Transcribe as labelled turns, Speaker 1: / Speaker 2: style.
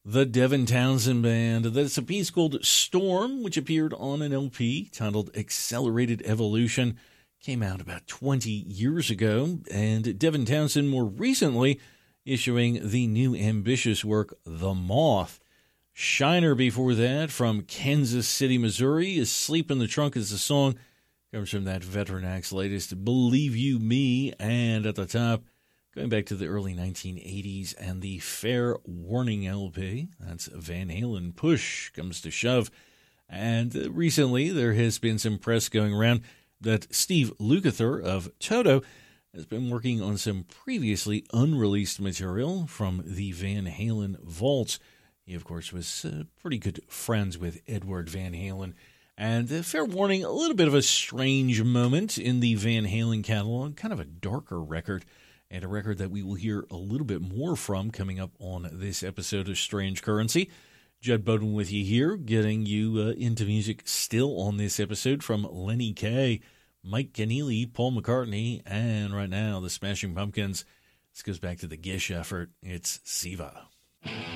Speaker 1: The Devin Townsend Band. That's a piece called Storm, which appeared on an LP titled Accelerated Evolution. Came out about 20 years ago. And Devin Townsend more recently issuing the new ambitious work, The Moth. Shiner before that from Kansas City, Missouri. Asleep in the Trunk is the song. Comes from that Veteran Act's latest Believe You Me. And at the top, going back to the early 1980s and the Fair Warning LP, that's Van Halen, Push Comes to Shove. And recently there has been some press going around that Steve Lukather of Toto has been working on some previously unreleased material from the Van Halen vaults. He, of course, was pretty good friends with Edward Van Halen. And fair warning, a little bit of a strange moment in the Van Halen catalog, kind of a darker record. And a record that we will hear a little bit more from coming up on this episode of Strange Currency. Judd Bowden with you here, getting you into music still on this episode from Lenny Kaye, Mike Keneally, Paul McCartney, and right now the Smashing Pumpkins. This goes back to the Gish effort. It's Siva.